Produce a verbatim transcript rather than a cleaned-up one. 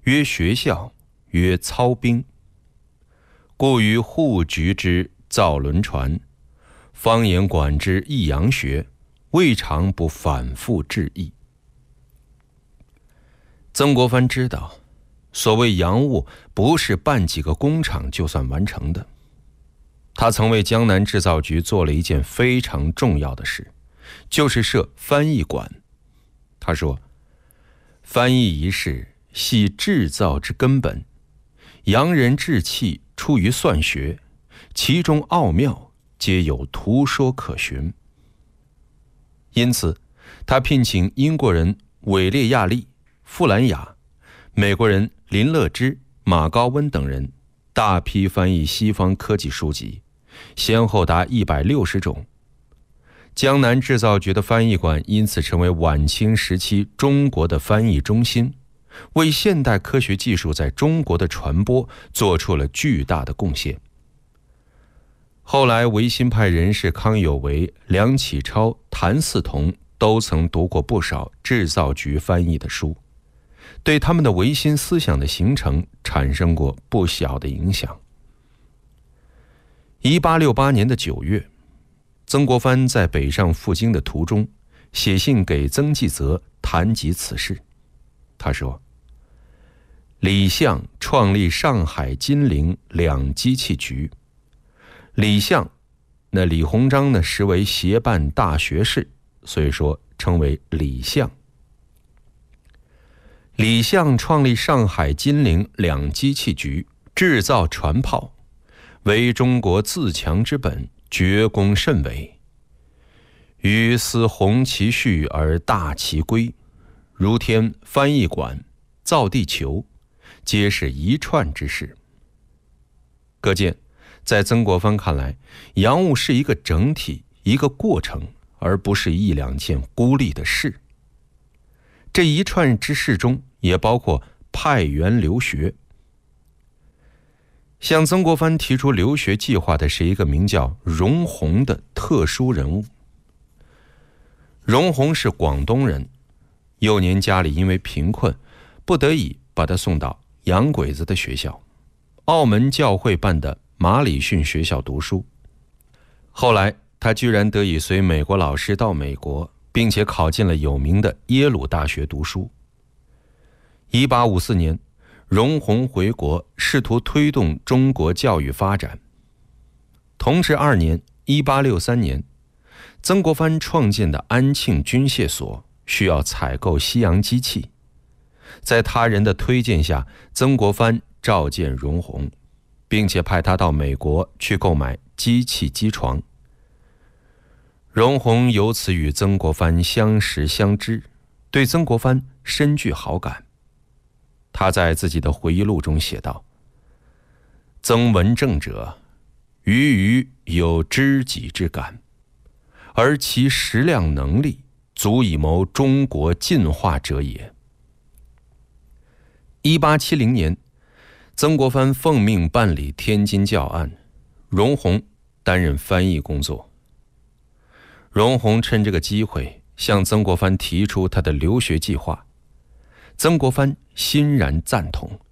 曰学校，曰操兵。故于户局之造轮船，方言馆之益阳学，未尝不反复致意。曾国藩知道，所谓洋务不是办几个工厂就算完成的。他曾为江南制造局做了一件非常重要的事，就是设翻译馆。他说，翻译一事系制造之根本，洋人制器出于算学，其中奥妙皆有图说可循。因此他聘请英国人韦列亚利、富兰雅，美国人林乐之、马高温等人大批翻译西方科技书籍，先后达一百六十种。江南制造局的翻译馆因此成为晚清时期中国的翻译中心，为现代科学技术在中国的传播做出了巨大的贡献。后来维新派人士康有为、梁启超、谭嗣同都曾读过不少制造局翻译的书，对他们的维新思想的形成产生过不小的影响。一八六八年的九月，曾国藩在北上赴京的途中，写信给曾纪泽谈及此事。他说，李相创立上海金陵两机器局。李相，那李鸿章呢，实为协办大学士，所以说称为李相。李相创立上海金陵两机器局，制造船炮，为中国自强之本，绝功甚伟。于思弘其序而大其规，如天翻译馆、造地球，皆是一串之事。可见，在曾国藩看来，洋务是一个整体，一个过程，而不是一两件孤立的事。这一串之事中也包括派员留学。向曾国藩提出留学计划的是一个名叫荣闳的特殊人物。荣闳是广东人，幼年家里因为贫困，不得已把他送到洋鬼子的学校，澳门教会办的马里逊学校读书。后来他居然得以随美国老师到美国，并且考进了有名的耶鲁大学读书。一八五四年，荣闳回国，试图推动中国教育发展。同治二年一八六三年，曾国藩创建的安庆军械所需要采购西洋机器，在他人的推荐下，曾国藩召见荣闳，并且派他到美国去购买机器机床。荣闳由此与曾国藩相识相知，对曾国藩深具好感。他在自己的回忆录中写道，曾文正者，余余有知己之感，而其识量能力足以谋中国进化者也。一八七零年，曾国藩奉命办理天津教案，荣闳担任翻译工作。荣闳趁这个机会向曾国藩提出他的留学计划，曾国藩欣然赞同，